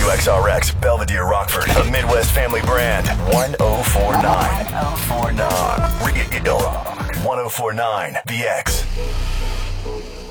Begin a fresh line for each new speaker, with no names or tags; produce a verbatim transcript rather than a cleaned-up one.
W X R X, Belvedere, Rockford, a Midwest family brand. one oh four point nine. one oh four point nine. Real Rock. one oh four point nine. The X.